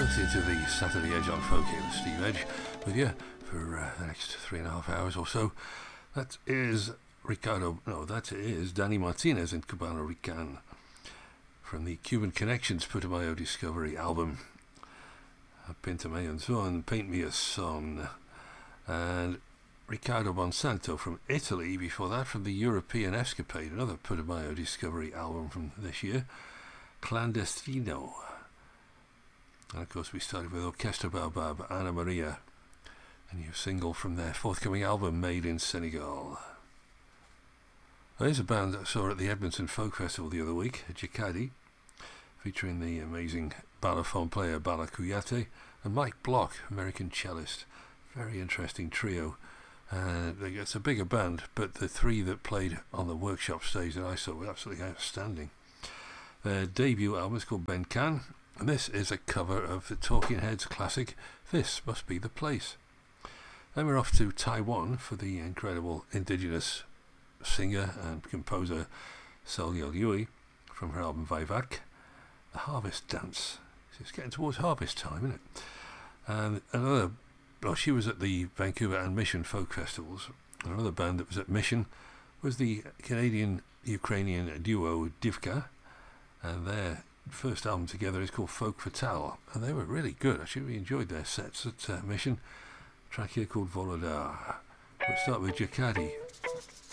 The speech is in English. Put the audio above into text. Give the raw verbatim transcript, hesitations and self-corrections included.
Into the Saturday Edge on Folk here, Steve Edge with you for uh, the next three and a half hours or so. That is Ricardo, no, that is Danny Martinez and Cubano Rican from the Cuban Connections Putumayo Discovery album. Pintame un son, Paint Me a Song. And Ricardo Bonsanto from Italy before that, from the European Escapade, another Putumayo Discovery album from this year, Clandestino. And of course we started with Orchestra Baobab, Ana Maria, a new single from their forthcoming album, Made in Senegal. There's a band that I saw at the Edmonton Folk Festival the other week, Jacadi, featuring the amazing balafon player Bala Kuyate and Mike Block, American cellist. Very interesting trio. Uh, it's a bigger band, but the three that played on the workshop stage that I saw were absolutely outstanding. Their debut album is called Ben Can, and this is a cover of the Talking Heads classic, This Must Be the Place. Then we're off to Taiwan for the incredible indigenous singer and composer Seol Yui from her album Vivac, The Harvest Dance. It's getting towards harvest time, isn't it? And another, well, she was at the Vancouver and Mission Folk Festivals. Another band that was at Mission was the Canadian-Ukrainian duo Divka, and their first album together is called Folk Fatale, and they were really good. I actually really enjoyed their sets at uh, Mission. A track here called Volodar. We'll start with Jacadi.